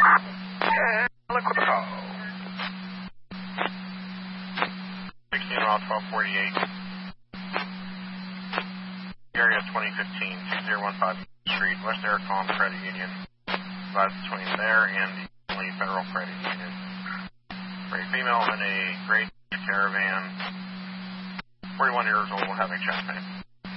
Liquid call. 16 Route 1248. Area 2015, 2015 Street, West Aircom Credit Union. Divides between there and the only Federal Credit Union. For a female in a gray Caravan, 41 years old, will have a chest pain.